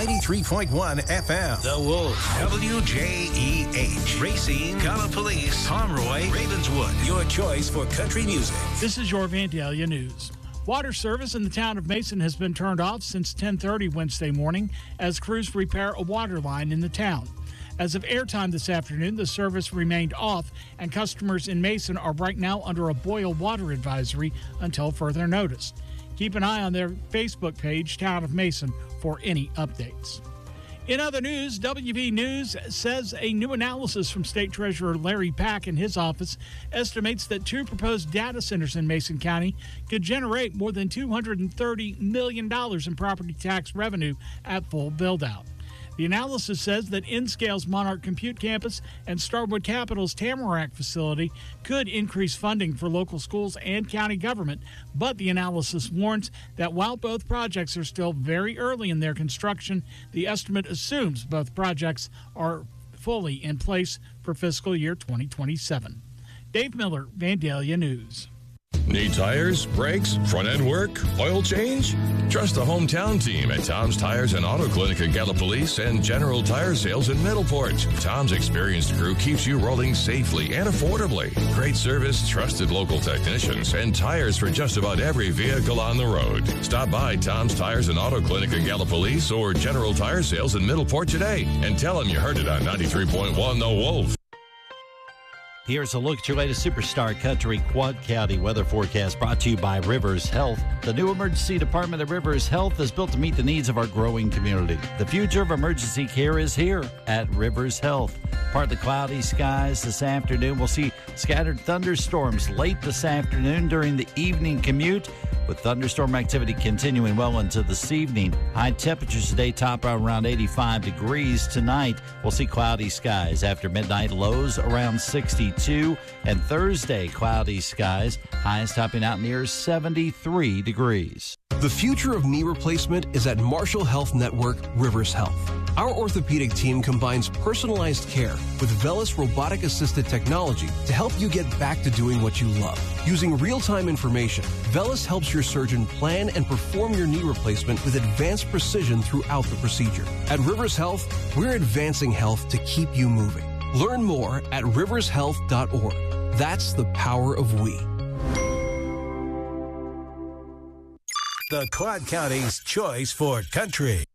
93.1 FM. The Wolf. WJEH. Racine, Gallipolis, Pomeroy, Ravenswood. Your choice for country music. This is your Vandalia News. Water service in the town of Mason has been turned off since 10:30 Wednesday morning as crews repair a water line in the town. As of airtime this afternoon, the service remained off, and customers in Mason are right now under a boil water advisory until further notice. Keep an eye on their Facebook page, Town of Mason, for any updates. In other news, WV News says a new analysis from State Treasurer Larry Pack in his office estimates that 2 proposed data centers in Mason County could generate more than $230 million in property tax revenue at full build-out. The analysis says that Nscale's Monarch Compute Campus and Starwood Capital's Tamarack facility could increase funding for local schools and county government, but the analysis warns that while both projects are still very early in their construction, the estimate assumes both projects are fully in place for fiscal year 2027. Dave Miller, Vandalia News. Need tires, brakes, front-end work, oil change? Trust the hometown team at Tom's Tires and Auto Clinic in Gallipolis and General Tire Sales in Middleport. Tom's experienced crew keeps you rolling safely and affordably. Great service, trusted local technicians, and tires for just about every vehicle on the road. Stop by Tom's Tires and Auto Clinic in Gallipolis or General Tire Sales in Middleport today and tell them you heard it on 93.1 The Wolf. Here's a look at your latest Superstar Country Quad County weather forecast brought to you by Rivers Health. The new emergency department at Rivers Health is built to meet the needs of our growing community. The future of emergency care is here at Rivers Health. Partly cloudy skies this afternoon. We'll see scattered thunderstorms late this afternoon during the evening commute, with thunderstorm activity continuing well into this evening. High temperatures today top out around 85 degrees. Tonight, we'll see cloudy skies after midnight, lows around 62. And Thursday, cloudy skies, highs topping out near 73 degrees. The future of knee replacement is at Marshall Health Network Rivers Health. Our orthopedic team combines personalized care with VELYS robotic-assisted technology to help you get back to doing what you love. Using real-time information, VELYS helps your surgeon plan and perform your knee replacement with advanced precision throughout the procedure. At Rivers Health, we're advancing health to keep you moving. Learn more at rivershealth.org. That's the power of we. The Quad County's choice for country.